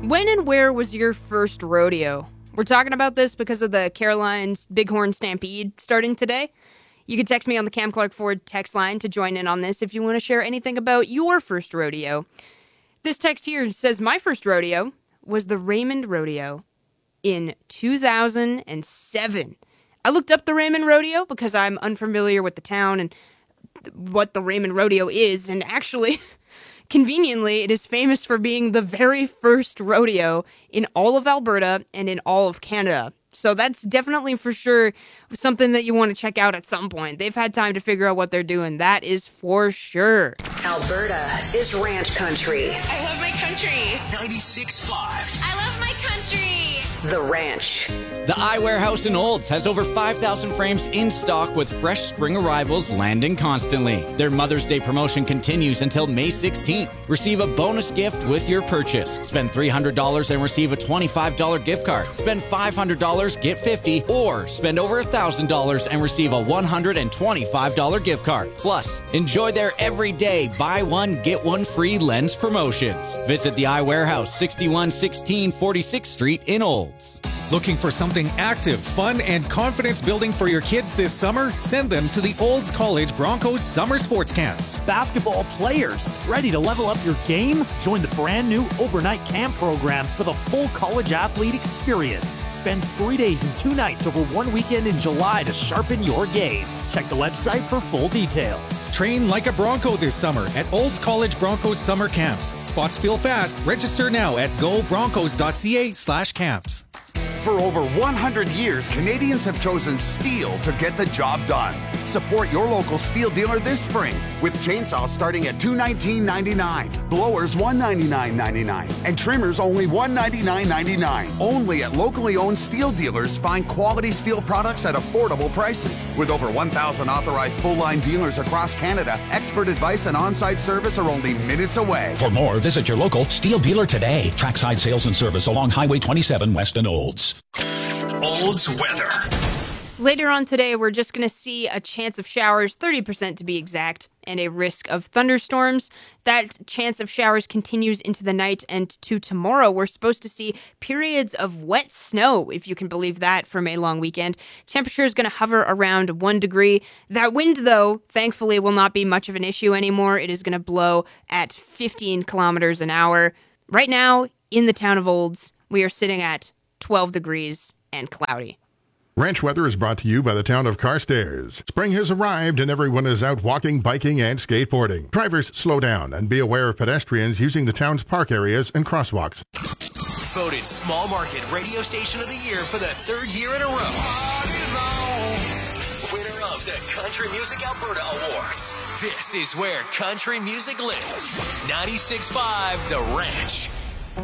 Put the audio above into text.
When and where was your first rodeo? We're talking about this because of the Caroline's Bighorn Stampede starting today. You can text me on the Cam Clark Ford text line to join in on this if you want to share anything about your first rodeo. This text here says, my first rodeo was the Raymond Rodeo in 2007. I looked up the Raymond Rodeo because I'm unfamiliar with the town and what the Raymond Rodeo is, and actually, conveniently, it is famous for being the very first rodeo in all of Alberta and in all of Canada. So that's definitely for sure something that you want to check out at some point. They've had time to figure out what they're doing. That is for sure. Alberta is ranch country. I love my country. 96.5. I love my country. The Ranch. The Eyewear House in Olds has over 5,000 frames in stock with fresh spring arrivals landing constantly. Their Mother's Day promotion continues until May 16th. Receive a bonus gift with your purchase. Spend $300 and receive a $25 gift card. Spend $500, get $50, or spend over $1,000 and receive a $125 gift card. Plus, enjoy their everyday buy one, get one free lens promotions. Visit the Eyewear House, 6116 46th Street in Olds. Looking for something active, fun, and confidence-building for your kids this summer? Send them to the Olds College Broncos Summer Sports Camps. Basketball players, ready to level up your game? Join the brand new overnight camp program for the full college athlete experience. Spend 3 days and 2 nights over one weekend in July to sharpen your game. Check the website for full details. Train like a Bronco this summer at Olds College Broncos Summer Camps. Spots fill fast. Register now at gobroncos.ca/camps. For over 100 years, Canadians have chosen steel to get the job done. Support your local steel dealer this spring with chainsaws starting at $219.99, blowers $199.99, and trimmers only $199.99. Only at locally owned steel dealers. Find quality steel products at affordable prices. With over 1,000 authorized full-line dealers across Canada, expert advice and on-site service are only minutes away. For more, visit your local steel dealer today. Trackside sales and service along Highway 27 west in Olds. Olds weather. Later on today, we're just going to see a chance of showers, 30% to be exact, and a risk of thunderstorms. That chance of showers continues into the night, and to tomorrow, we're supposed to see periods of wet snow, if you can believe that, for May long weekend. Temperature is going to hover around 1 degree. That wind, though, thankfully will not be much of an issue anymore. It is going to blow at 15 kilometers an hour. Right now, in the town of Olds, we are sitting at 12 degrees and cloudy. Ranch weather is brought to you by the town of Carstairs. Spring has arrived and everyone is out walking, biking, and skateboarding. Drivers, slow down and be aware of pedestrians using the town's park areas and crosswalks. Voted Small Market Radio Station of the Year for the 3rd year in a row. Winner of the Country Music Alberta Awards. This is where country music lives. 96.5 The Ranch.